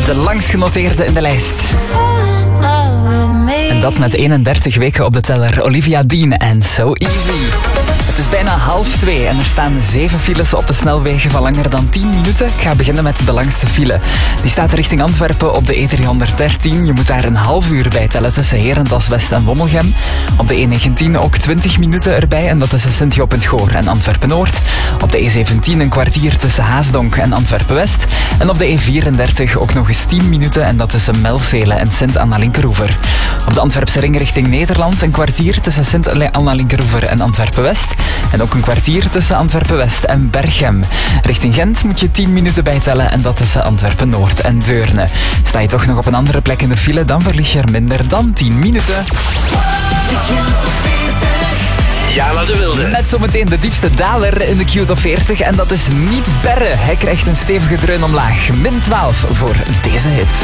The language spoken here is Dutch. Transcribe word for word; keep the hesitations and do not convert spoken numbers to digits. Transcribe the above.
De langst genoteerde in de lijst. En dat met eenendertig weken op de teller. Olivia Dean en So Easy. Het is bijna half twee en er staan zeven files op de snelwegen van langer dan tien minuten. Ik ga beginnen met de langste file. Die staat richting Antwerpen op de E driehonderddertien. Je moet daar een half uur bij tellen tussen Herentals West en Wommelgem. Op de E negentien ook twintig minuten erbij en dat is Sint-Job in 't Goor en Antwerpen-Noord. Op de E zeventien een kwartier tussen Haasdonk en Antwerpen-West. En op de E vierendertig ook nog eens tien minuten en dat tussen Melzelen en Sint-Anna-Linkeroever. Op de Antwerpse ring richting Nederland een kwartier tussen Sint-Anna-Linkeroever en Antwerpen-West. En ook een kwartier tussen Antwerpen-West en Berchem. Richting Gent moet je tien minuten bijtellen en dat tussen Antwerpen-Noord en Deurne. Sta je toch nog op een andere plek in de file, dan verlies je er minder dan tien minuten. Jana de Wilde. Met zometeen de diepste daler in de Q Top veertig en dat is niet Berre. Hij krijgt een stevige dreun omlaag. min twaalf voor deze hit.